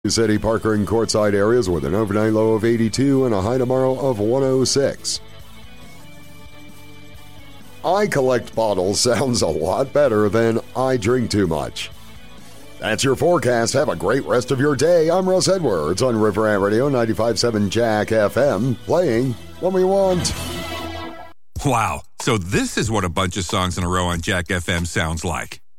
City, Parker, and Courtside areas with an overnight low of 82 and a high tomorrow of 106. I collect bottles sounds a lot better than I drink too much. That's your forecast. Have a great rest of your day. I'm Russ Edwards on River Ant Radio 95.7 Jack FM, playing what we want. Wow. So this is what a bunch of songs in a row on Jack FM sounds like.